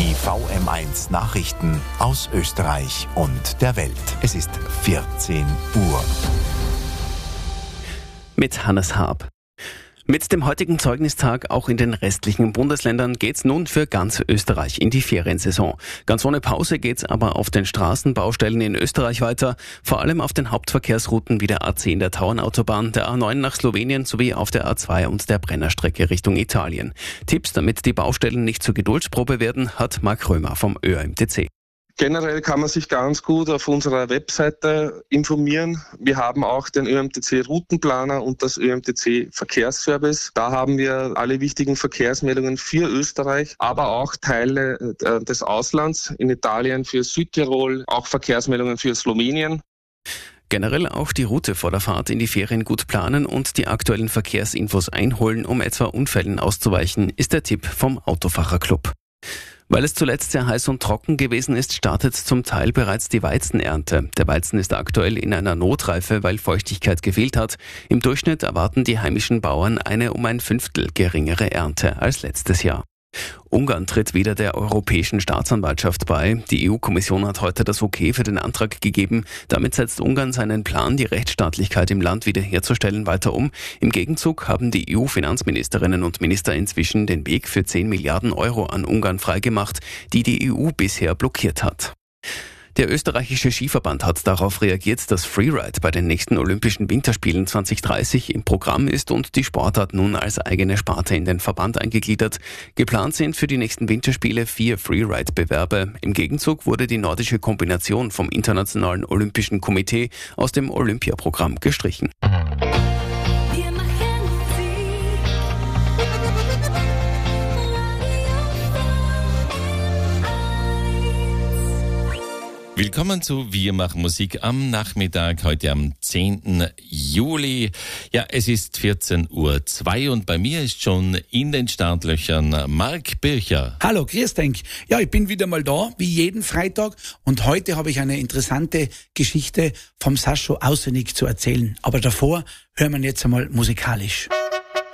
Die VM1 Nachrichten aus Österreich und der Welt. Es ist 14 Uhr. Mit Hannes Haab. Mit dem heutigen Zeugnistag auch in den restlichen Bundesländern geht's nun für ganz Österreich in die Feriensaison. Ganz ohne Pause geht's aber auf den Straßenbaustellen in Österreich weiter, vor allem auf den Hauptverkehrsrouten wie der A10 der Tauernautobahn, der A9 nach Slowenien sowie auf der A2 und der Brennerstrecke Richtung Italien. Tipps, damit die Baustellen nicht zur Geduldsprobe werden, hat Marc Römer vom ÖMTC. Generell kann man sich ganz gut auf unserer Webseite informieren. Wir haben auch den ÖMTC Routenplaner und das ÖMTC Verkehrsservice. Da haben wir alle wichtigen Verkehrsmeldungen für Österreich, aber auch Teile des Auslands, in Italien für Südtirol, auch Verkehrsmeldungen für Slowenien. Generell auch die Route vor der Fahrt in die Ferien gut planen und die aktuellen Verkehrsinfos einholen, um etwa Unfällen auszuweichen, ist der Tipp vom Autofahrerclub. Weil es zuletzt sehr heiß und trocken gewesen ist, startet zum Teil bereits die Weizenernte. Der Weizen ist aktuell in einer Notreife, weil Feuchtigkeit gefehlt hat. Im Durchschnitt erwarten die heimischen Bauern eine um ein Fünftel geringere Ernte als letztes Jahr. Ungarn tritt wieder der Europäischen Staatsanwaltschaft bei. Die EU-Kommission hat heute das Okay für den Antrag gegeben. Damit setzt Ungarn seinen Plan, die Rechtsstaatlichkeit im Land wiederherzustellen, weiter um. Im Gegenzug haben die EU-Finanzministerinnen und Minister inzwischen den Weg für 10 Milliarden Euro an Ungarn freigemacht, die die EU bisher blockiert hat. Der österreichische Skiverband hat darauf reagiert, dass Freeride bei den nächsten Olympischen Winterspielen 2030 im Programm ist und die Sportart nun als eigene Sparte in den Verband eingegliedert. Geplant sind für die nächsten Winterspiele 4 Freeride-Bewerbe. Im Gegenzug wurde die nordische Kombination vom Internationalen Olympischen Komitee aus dem Olympiaprogramm gestrichen. Willkommen zu Wir machen Musik am Nachmittag, heute am 10. Juli. Ja, es ist 14:02 Uhr und bei mir ist schon in den Startlöchern Marc Bircher. Hallo, grüß dich. Ja, ich bin wieder mal da, wie jeden Freitag. Und heute habe ich eine interessante Geschichte vom Sascho Aussenig zu erzählen. Aber davor hören wir jetzt einmal musikalisch.